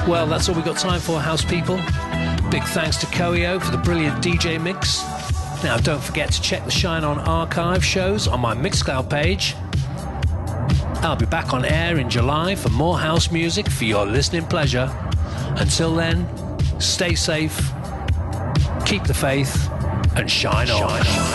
Well, that's all we got time for, house people. Big thanks to Koyo for the brilliant DJ mix. Now, don't forget to check the Shine On archive shows on my Mixcloud page. I'll be back on air in July for more house music for your listening pleasure. Until then, stay safe, keep the faith, and shine on.